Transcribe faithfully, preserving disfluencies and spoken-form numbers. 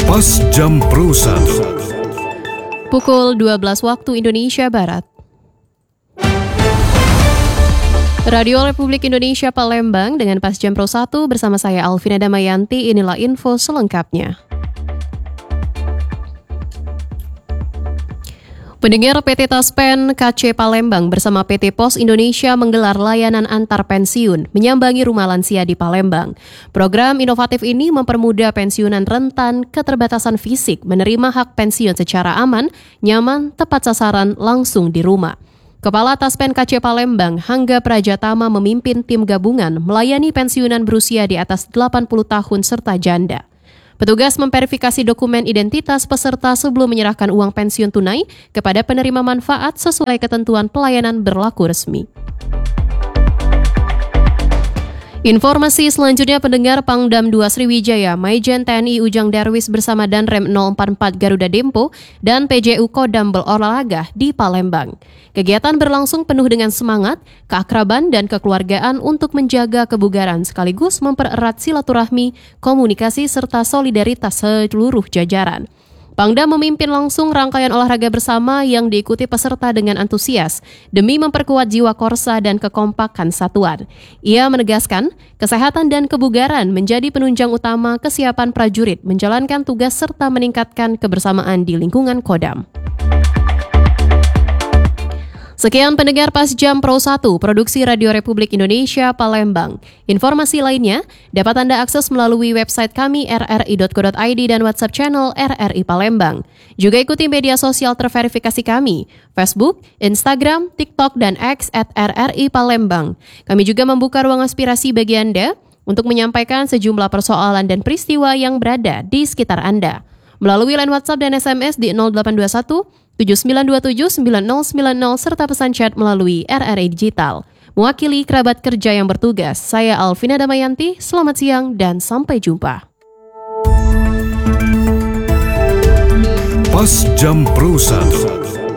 Pas Jam Pro satu. Pukul dua belas waktu Indonesia Barat. Radio Republik Indonesia Palembang dengan Pas Jam Pro satu bersama saya Alvina Damayanti, inilah info selengkapnya. Pendengar, P T Taspen K C Palembang bersama P T Pos Indonesia menggelar layanan antar pensiun menyambangi rumah lansia di Palembang. Program inovatif ini mempermudah pensiunan rentan keterbatasan fisik menerima hak pensiun secara aman, nyaman, tepat sasaran langsung di rumah. Kepala Taspen K C Palembang, Hangga Prajatama memimpin tim gabungan melayani pensiunan berusia di atas delapan puluh tahun serta janda. Petugas memverifikasi dokumen identitas peserta sebelum menyerahkan uang pensiun tunai kepada penerima manfaat sesuai ketentuan pelayanan berlaku resmi. Informasi selanjutnya, pendengar, Pangdam dua Sriwijaya, Maijen T N I Ujang Darwis bersama Danrem nol empat empat Garuda Dempo dan P J U Kodam Berolahraga di Palembang. Kegiatan berlangsung penuh dengan semangat, keakraban, dan kekeluargaan untuk menjaga kebugaran sekaligus mempererat silaturahmi, komunikasi, serta solidaritas seluruh jajaran. Pangdam memimpin langsung rangkaian olahraga bersama yang diikuti peserta dengan antusias demi memperkuat jiwa korsa dan kekompakan satuan. Ia menegaskan, kesehatan dan kebugaran menjadi penunjang utama kesiapan prajurit menjalankan tugas serta meningkatkan kebersamaan di lingkungan Kodam. Sekian pendengar Pas Jam Pro satu, produksi Radio Republik Indonesia Palembang. Informasi lainnya dapat Anda akses melalui website kami r r i dot co dot i d dan WhatsApp channel R R I Palembang. Juga ikuti media sosial terverifikasi kami, Facebook, Instagram, TikTok, dan X at R R I Palembang. Kami juga membuka ruang aspirasi bagi Anda untuk menyampaikan sejumlah persoalan dan peristiwa yang berada di sekitar Anda. Melalui line WhatsApp dan S M S di nol delapan dua satu tujuh sembilan dua tujuh sembilan nol sembilan nol serta pesan chat melalui R R I Digital. Mewakili kerabat kerja yang bertugas, saya Alvina Damayanti, selamat siang dan sampai jumpa. Pas Jam Pro satu.